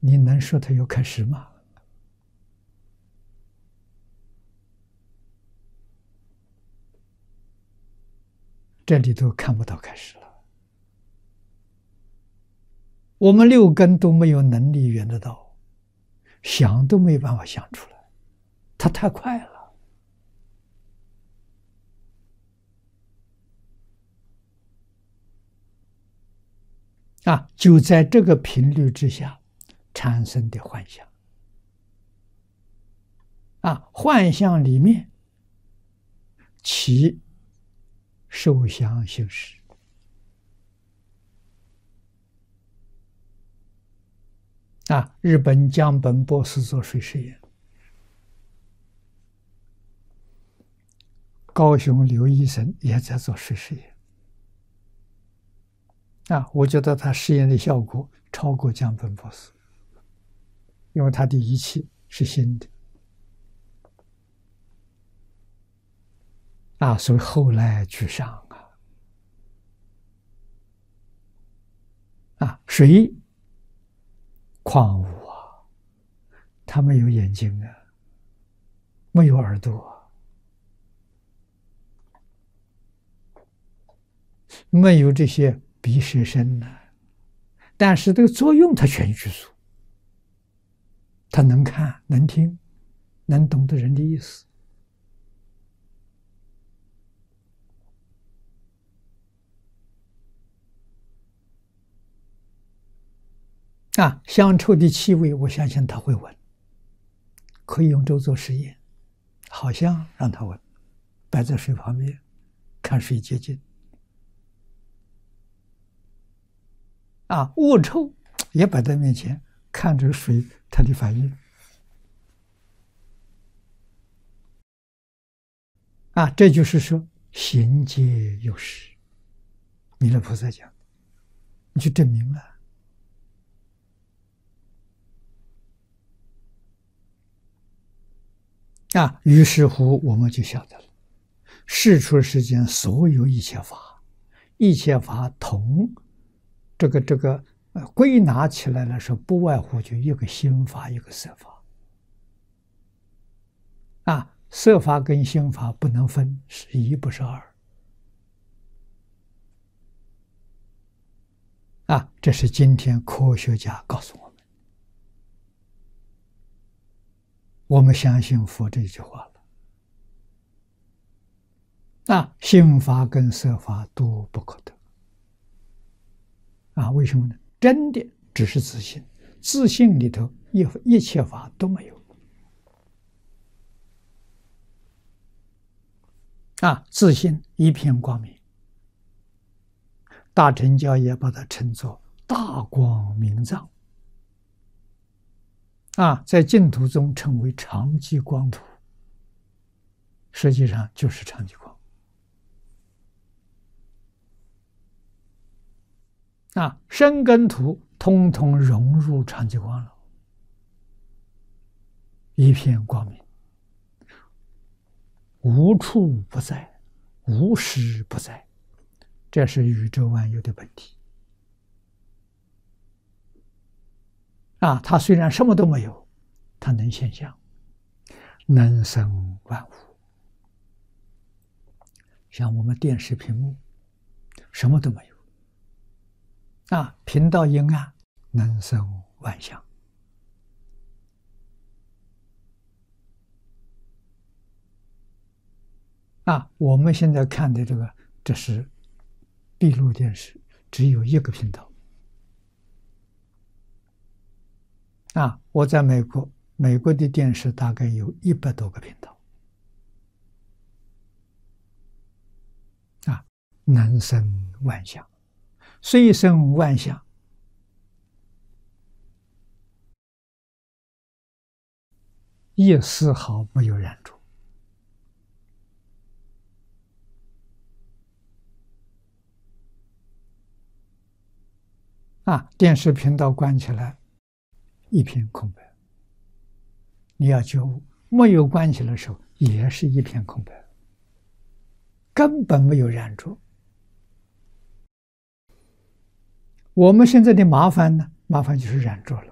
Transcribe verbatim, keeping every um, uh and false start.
你能说它有开始吗？这里头看不到开始了。我们六根都没有能力缘得到，想都没办法想出来，它太快了。啊，就在这个频率之下产生的幻象。啊，幻象里面起受想行识。啊，日本江本博士做水实验，高雄刘医生也在做水实验。啊，我觉得他实验的效果超过江本博士，因为他的仪器是新的。啊，所以后来居上啊。啊，水矿物啊，它没有眼睛啊，没有耳朵啊，没有这些鼻舌身呢，但是这个作用它全具足，它能看能听，能懂得人的意思。啊，香臭的气味，我相信他会闻，可以用这做实验，好像让他闻，摆在水旁边，看水接近。啊，恶臭也摆在面前，看着水它的反应。啊，这就是说行皆有实，弥勒菩萨讲，你去证明了。啊，于是乎我们就晓得了，世出世间所有一切法，一切法同这个这个呃归纳起来了，说不外乎就一个心法，一个色法。啊，色法跟心法不能分，是一不是二。啊，这是今天科学家告诉我们，我们相信佛这句话了。啊，心法跟色法都不可得。啊，为什么呢？真的只是自信，自信里头一一切法都没有。啊，自信一片光明。大乘教也把它称作大光明藏。啊，在净土中称为常寂光土，实际上就是常寂光。啊，身根土通通融入常寂光了，一片光明，无处不在，无时不在，这是宇宙万有的本体。啊，它虽然什么都没有，它能现象，能生万物。像我们电视屏幕，什么都没有。啊，频道阴暗，能生万象。啊，我们现在看的这个，这是闭路电视，只有一个频道。啊，我在美国，美国的电视大概有一百多个频道。啊，能生万象，虽生万象，一丝毫没有染着。啊，电视频道关起来，一片空白。你要觉悟，没有关起来的时候，也是一片空白，根本没有染着。我们现在的麻烦呢，麻烦就是染着了。